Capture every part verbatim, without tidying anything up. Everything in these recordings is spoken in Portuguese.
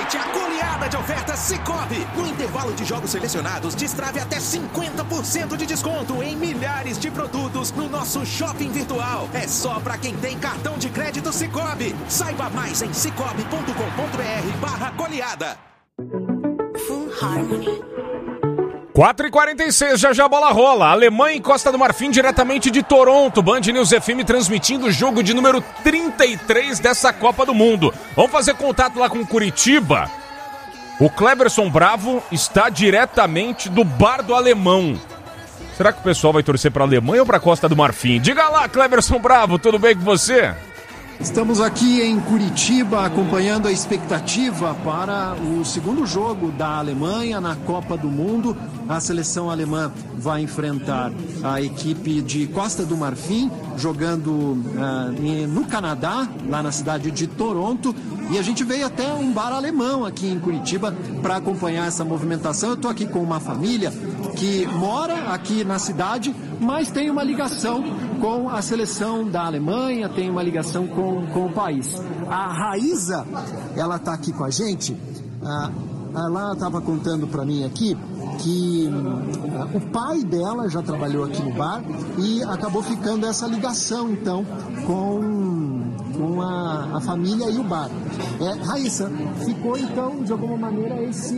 Aproveite a goleada de ofertas Sicoob. No intervalo de jogos selecionados, destrave até cinquenta por cento de desconto em milhares de produtos no nosso shopping virtual. É só para quem tem cartão de crédito Sicoob. Saiba mais em cicobi ponto com ponto br barra goleada. Full Harmony. quatro e quarenta e seis, já já a bola rola. Alemanha e Costa do Marfim, diretamente de Toronto. Band News F M transmitindo o jogo de número trinta e três dessa Copa do Mundo. Vamos fazer contato lá com Curitiba. O Cleberson Bravo está diretamente do Bar do Alemão. Será que o pessoal vai torcer para a Alemanha ou para a Costa do Marfim? Diga lá, Cleberson Bravo, tudo bem com você? Estamos aqui em Curitiba acompanhando a expectativa para o segundo jogo da Alemanha na Copa do Mundo. A seleção alemã vai enfrentar a equipe de Costa do Marfim, jogando uh, no Canadá, lá na cidade de Toronto. E a gente veio até um bar alemão aqui em Curitiba para acompanhar essa movimentação. Eu estou aqui com uma família que mora aqui na cidade, mas tem uma ligação com a seleção da Alemanha, tem uma ligação com, com o país. A Raíza, ela está aqui com a gente. Ah, ela estava contando para mim aqui que ah, o pai dela já trabalhou aqui no bar e acabou ficando essa ligação, então, com, com a, a família e o bar. É, Raíssa, ficou, então, de alguma maneira, esse...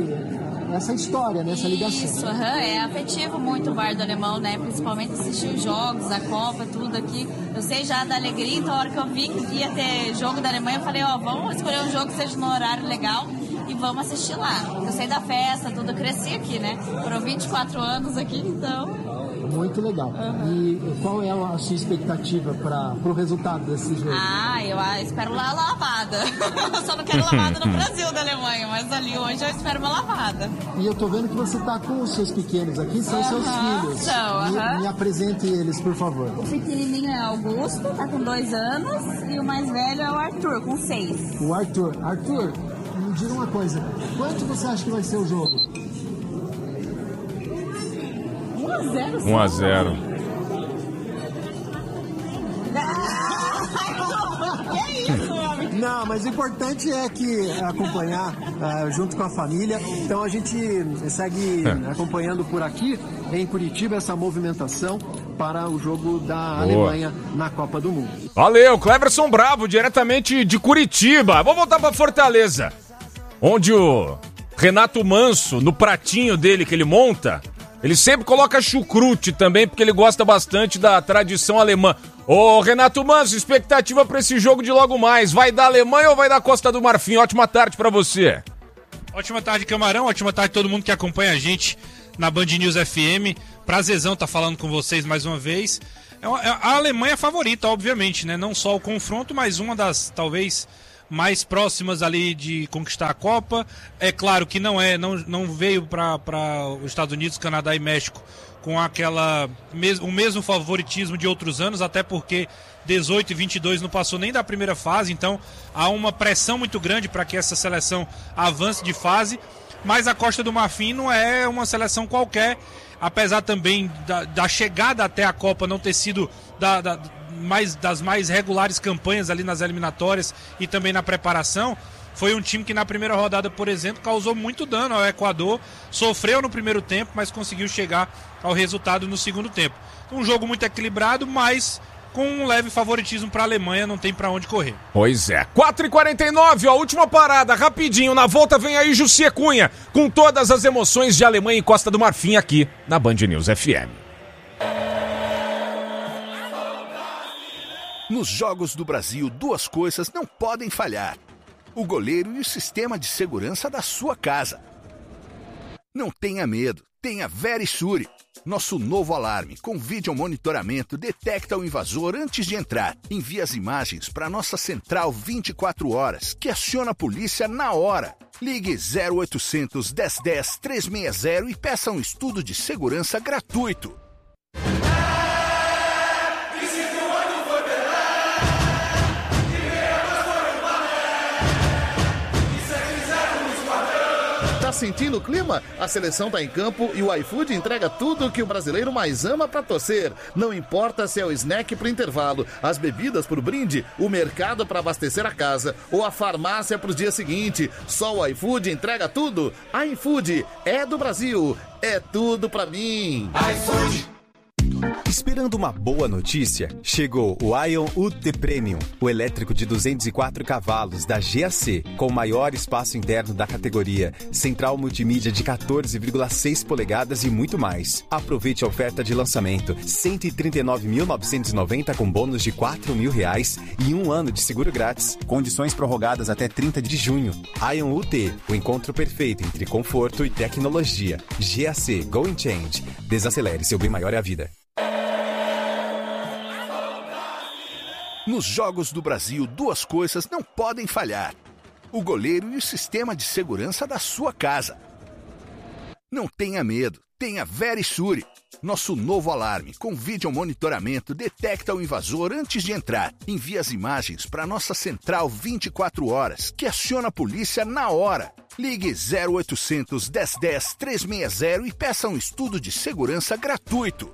essa história, né? Essa ligação. Isso, uhum, é afetivo muito o Bar do Alemão, né? Principalmente assistir os jogos, a Copa, tudo aqui. Eu sei já da alegria, então a hora que eu vi que ia ter jogo da Alemanha, eu falei, ó, vamos escolher um jogo que seja no horário legal e vamos assistir lá. Eu sei da festa, tudo, eu cresci aqui, né? Foram vinte e quatro anos aqui, então... Muito legal. Uhum. E qual é a sua expectativa para o resultado desse jogo? Ah, eu ah, espero lá lavada. Eu só não quero lavada no Brasil da Alemanha, mas ali hoje eu espero uma lavada. E eu tô vendo que você tá com os seus pequenos aqui, são uhum, seus filhos. São, me, uhum. me apresente eles, por favor. O pequenininho é Augusto, tá com dois anos, e o mais velho é o Arthur, com seis. O Arthur. Arthur, me diga uma coisa, quanto você acha que vai ser o jogo? um a zero. Que isso, homem? Não, mas o importante é que acompanhar uh, junto com a família. Então a gente segue é. acompanhando por aqui em Curitiba essa movimentação para o jogo da Boa. Alemanha na Copa do Mundo. Valeu, Cleberson Bravo, diretamente de Curitiba. Vamos voltar para Fortaleza, onde o Renato Manso, no pratinho dele que ele monta, ele sempre coloca chucrute também, porque ele gosta bastante da tradição alemã. Ô, Renato Manso, expectativa para esse jogo de logo mais. Vai da Alemanha ou vai da Costa do Marfim? Ótima tarde para você. Ótima tarde, Camarão. Ótima tarde a todo mundo que acompanha a gente na Band News F M. Prazerzão estar falando com vocês mais uma vez. É uma, é a Alemanha favorita, obviamente, né? Não só o confronto, mas uma das, talvez... mais próximas ali de conquistar a Copa. É claro que não é, não, não veio para os Estados Unidos, Canadá e México com aquela o mesmo favoritismo de outros anos, até porque dezoito e vinte e dois não passou nem da primeira fase, então há uma pressão muito grande para que essa seleção avance de fase, mas a Costa do Marfim não é uma seleção qualquer, apesar também da, da chegada até a Copa não ter sido da, da Mais, das mais regulares campanhas ali nas eliminatórias e também na preparação. Foi um time que na primeira rodada, por exemplo, causou muito dano ao Equador, sofreu no primeiro tempo, mas conseguiu chegar ao resultado no segundo tempo. Um jogo muito equilibrado, mas com um leve favoritismo para a Alemanha, não tem para onde correr. Pois é, quatro e quarenta e nove, ó, última parada, rapidinho, na volta vem aí Jussi Cunha, com todas as emoções de Alemanha e Costa do Marfim aqui na Band News F M. Nos Jogos do Brasil, duas coisas não podem falhar: o goleiro e o sistema de segurança da sua casa. Não tenha medo, tenha Verisure. Nosso novo alarme com vídeo monitoramento detecta o invasor antes de entrar. Envia as imagens para nossa central vinte e quatro horas, que aciona a polícia na hora. Ligue zero oitocentos, dez dez, trezentos e sessenta e peça um estudo de segurança gratuito. sentindo o clima? A seleção tá em campo e o iFood entrega tudo que o brasileiro mais ama pra torcer. Não importa se é o snack pro intervalo, as bebidas pro brinde, o mercado pra abastecer a casa ou a farmácia pro dia seguinte. Só o iFood entrega tudo. iFood é do Brasil. É tudo pra mim. iFood. Esperando uma boa notícia? Chegou o Ion U T Premium, o elétrico de duzentos e quatro cavalos da G A C, com o maior espaço interno da categoria, central multimídia de quatorze vírgula seis polegadas e muito mais. Aproveite a oferta de lançamento, cento e trinta e nove mil novecentos e noventa com bônus de quatro mil reais e um ano de seguro grátis. Condições prorrogadas até trinta de junho. Ion U T, o encontro perfeito entre conforto e tecnologia. G A C Going Change. Desacelere, seu bem maior é a vida. Nos Jogos do Brasil, duas coisas não podem falhar: o goleiro e o sistema de segurança da sua casa. Não tenha medo, tenha Verisure. Nosso novo alarme com vídeo monitoramento detecta o invasor antes de entrar. Envia as imagens para nossa central vinte e quatro horas, que aciona a polícia na hora. Ligue zero oitocentos, dez dez, trezentos e sessenta e peça um estudo de segurança gratuito.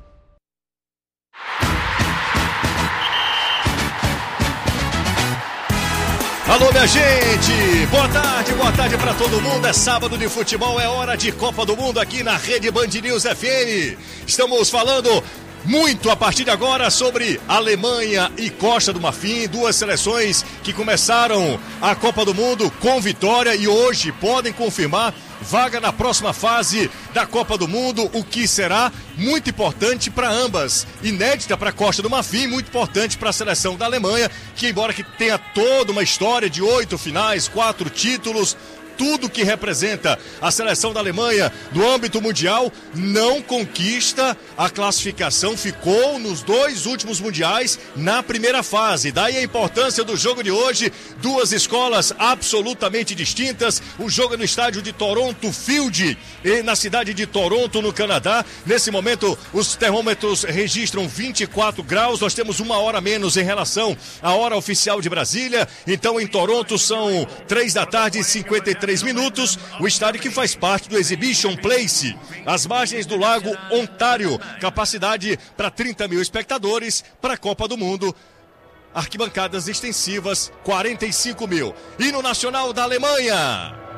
Alô, minha gente! Boa tarde, boa tarde pra todo mundo. É sábado de futebol, é hora de Copa do Mundo aqui na Rede Band News F M. Estamos falando muito a partir de agora sobre Alemanha e Costa do Marfim, duas seleções que começaram a Copa do Mundo com vitória e hoje podem confirmar vaga na próxima fase da Copa do Mundo, o que será muito importante para ambas. Inédita para a Costa do Marfim, muito importante para a seleção da Alemanha, que embora que tenha toda uma história de oito finais, quatro títulos, tudo que representa a seleção da Alemanha no âmbito mundial, não conquista a classificação, ficou nos dois últimos mundiais na primeira fase. Daí a importância do jogo de hoje, duas escolas absolutamente distintas, o jogo é no estádio de Toronto Field, na cidade de Toronto, no Canadá. Nesse momento, os termômetros registram vinte e quatro graus, nós temos uma hora menos em relação à hora oficial de Brasília, então em Toronto são três da tarde e cinquenta e três minutos, o estádio que faz parte do Exhibition Place, às margens do Lago Ontário, capacidade para trinta mil espectadores para a Copa do Mundo, arquibancadas extensivas, quarenta e cinco mil. Hino nacional da Alemanha.